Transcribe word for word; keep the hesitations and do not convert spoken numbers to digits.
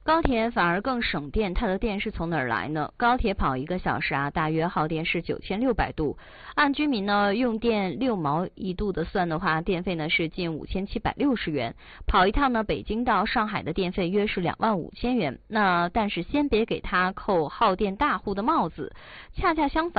高铁反而更省电，它的电是从哪儿来呢？高铁跑一个小时啊，大约耗电是九千六百度，按居民呢用电六毛一度的算的话，电费呢是近五千七百六十元。跑一趟呢，北京到上海的电费约是两万五千元。那但是先别给它扣耗电大户的帽子，恰恰相反。